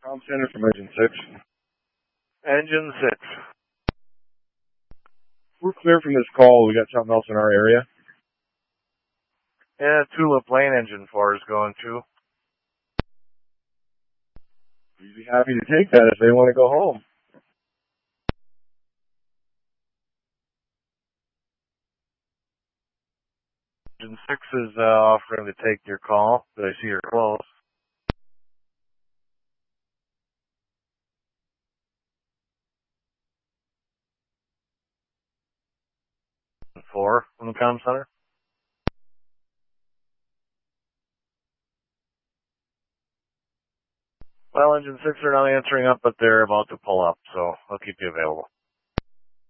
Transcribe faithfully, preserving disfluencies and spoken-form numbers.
Com Center from Engine six. Engine six. We're clear from this call. We got something else in our area. Yeah, Tulip Lane Engine four is going to. We'd be happy to take that if they want to go home. Engine six is uh, offering to take your call, but I see you're close. Four from the Com Center. Well, Engine six are not answering up, but they're about to pull up, so I'll keep you available.